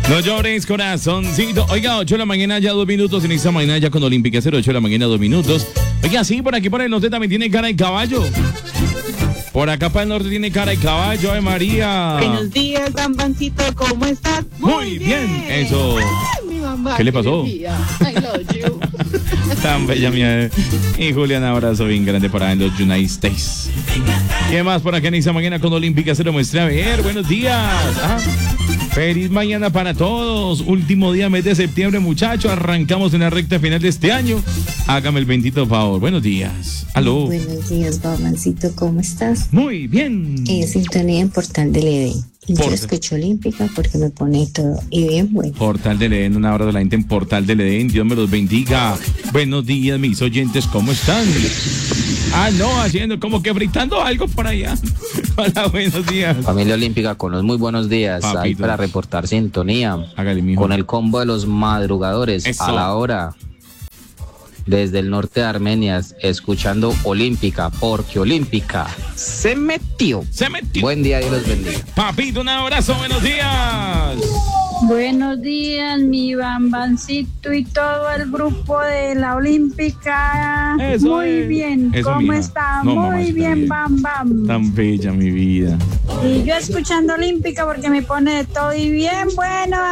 No llores, corazoncito. Oiga, 8 de la mañana, ya 2 minutos. En esta mañana ya con Olímpica 08 de la mañana, 2 minutos. Oiga, sí, por aquí por el norte también tiene cara de caballo. Por acá para el norte tiene cara de caballo, María. Buenos días, Bambancito, ¿cómo estás? Muy bien. Eso. Ay, mi mamá, ¿Qué le pasó? I love you. Tan bella mía. Y Julián, abrazo bien grande por allá en los United States. ¿Qué más por acá en esta mañana con Olímpica? Se lo muestra. A ver, buenos días. Feliz mañana para todos. Último día, mes de septiembre, muchachos. Arrancamos en la recta final de este año. Hágame el bendito favor. Buenos días. Aló. Buenos días, Bamancito, ¿cómo estás? Muy bien. Sintonía en Portal del Edén. Yo escucho Olímpica porque me pone todo y bien bueno. Portal del Edén, un abrazo a la gente en Portal del Edén. Dios me los bendiga. Buenos días, mis oyentes, ¿cómo están? No, haciendo como que fritando algo por allá. Hola, buenos días. Familia Olímpica, con los muy buenos días. Papito. Ahí para reportar sintonía. Hágale, mijo. Con el combo de los madrugadores. Eso. A la hora. Desde el norte de Armenia, escuchando Olímpica, porque Olímpica se metió. Se metió. Buen día y los bendiga. Papito, un abrazo, buenos días. Buenos días, mi Bambancito y todo el grupo de la Olímpica. Eso Muy es. bien, Eso, ¿cómo mija. está? No, Muy mamacita, bien, Bam Bam. Tan bella, mi vida. Y yo escuchando Olímpica porque me pone de todo y bien bueno.